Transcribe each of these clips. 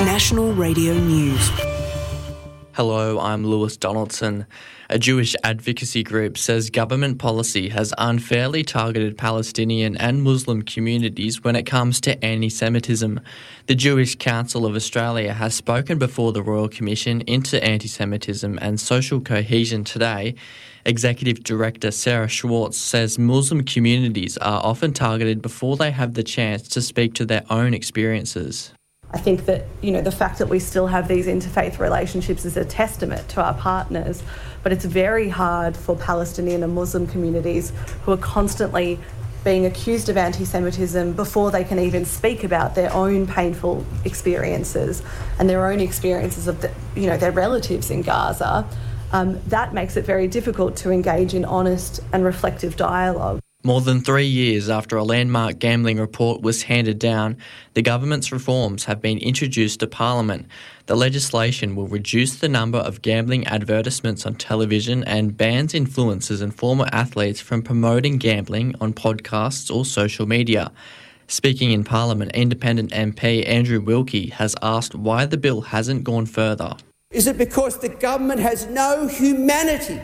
National Radio News. Hello, I'm Lewis Donaldson. A Jewish advocacy group says government policy has unfairly targeted Palestinian and Muslim communities when it comes to anti-Semitism. The Jewish Council of Australia has spoken before the Royal Commission into Anti-Semitism and Social Cohesion today. Executive Director Sarah Schwartz says Muslim communities are often targeted before they have the chance to speak to their own experiences. I think that, the fact that we still have these interfaith relationships is a testament to our partners, but it's very hard for Palestinian and Muslim communities who are constantly being accused of anti-Semitism before they can even speak about their own painful experiences and their own experiences of their relatives in Gaza. That makes it very difficult to engage in honest and reflective dialogue. More than 3 years after a landmark gambling report was handed down, the government's reforms have been introduced to Parliament. The legislation will reduce the number of gambling advertisements on television and bans influencers and former athletes from promoting gambling on podcasts or social media. Speaking in Parliament, Independent MP Andrew Wilkie has asked why the bill hasn't gone further. Is it because the government has no humanity?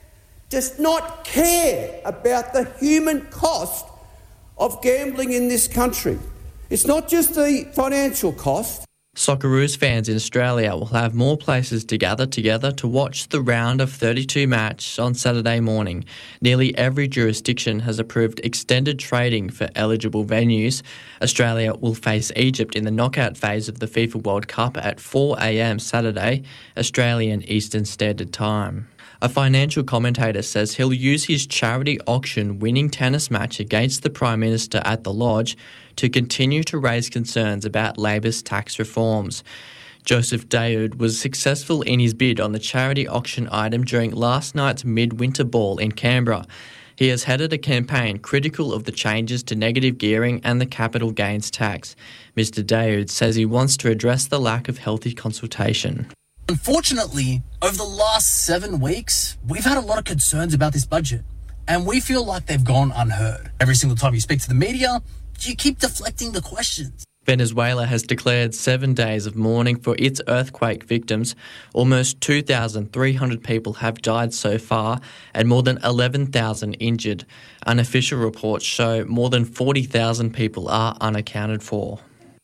Does not care about the human cost of gambling in this country? It's not just the financial cost. Socceroos fans in Australia will have more places to gather together to watch the round of 32 match on Saturday morning. Nearly every jurisdiction has approved extended trading for eligible venues. Australia will face Egypt in the knockout phase of the FIFA World Cup at 4 a.m. Saturday, Australian Eastern Standard Time. A financial commentator says he'll use his charity auction winning tennis match against the Prime Minister at the Lodge to continue to raise concerns about Labor's tax reforms. Joseph Daoud was successful in his bid on the charity auction item during last night's midwinter ball in Canberra. He has headed a campaign critical of the changes to negative gearing and the capital gains tax. Mr Daoud says he wants to address the lack of healthy consultation. Unfortunately, over the last 7 weeks, we've had a lot of concerns about this budget, and we feel like they've gone unheard. Every single time you speak to the media, you keep deflecting the questions. Venezuela has declared 7 days of mourning for its earthquake victims. Almost 2,300 people have died so far and more than 11,000 injured. Unofficial reports show more than 40,000 people are unaccounted for.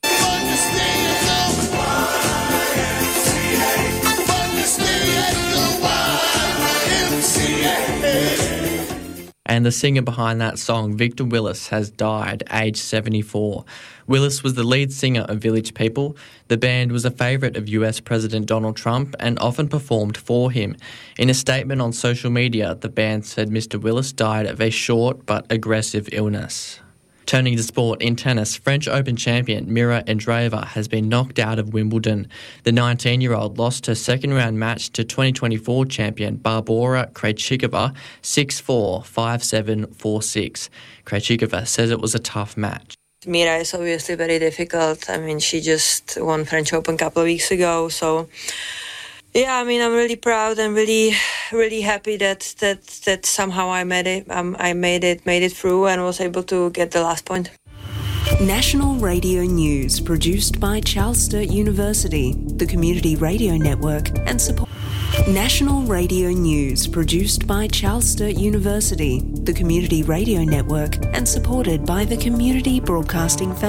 And the singer behind that song, Victor Willis, has died, aged 74. Willis was the lead singer of Village People. The band was a favourite of US President Donald Trump and often performed for him. In a statement on social media, the band said Mr. Willis died of a short but aggressive illness. Turning to sport, in tennis, French Open champion Mira Andreeva has been knocked out of Wimbledon. The 19-year-old lost her second-round match to 2024 champion Barbora Krejcikova 6-4, 5-7, 4-6. Krejcikova says it was a tough match. Mira is obviously very difficult. She just won French Open a couple of weeks ago, so... Yeah, I'm really proud and really happy that somehow I made it. I made it through and was able to get the last point. National Radio News, produced by Charles Sturt University, the Community Radio Network, and support. National Radio News, produced by Charles Sturt University, the Community Radio Network, and supported by the Community Broadcasting Foundation.